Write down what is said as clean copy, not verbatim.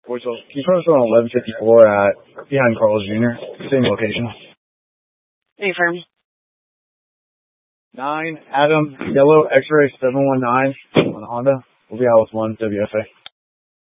Can you post on 1154 at behind Carl's Jr. Same location. Affirm. 9 Adam Yellow X-ray 719 on Honda. We'll be out with 1 WFA.